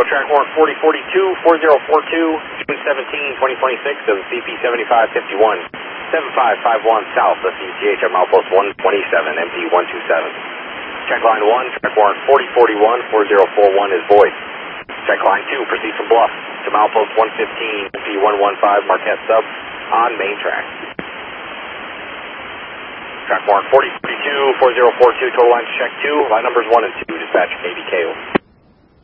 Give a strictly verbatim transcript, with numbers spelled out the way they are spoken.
track warrant forty forty-two, four zero four two, June seventeenth, twenty twenty-six of C P seventy-five fifty-one, seven five five one South, the C T H at milepost one twenty-seven, M D one two seven. Check line one, track warrant forty forty-one, four zero four one is void. Check line two, proceed from Bluff to milepost one fifteen, M D one one five, Marquette Sub, on main track. Track warrant forty forty-two, four zero four two, total line to check two, line numbers one and two, dispatch K D K O.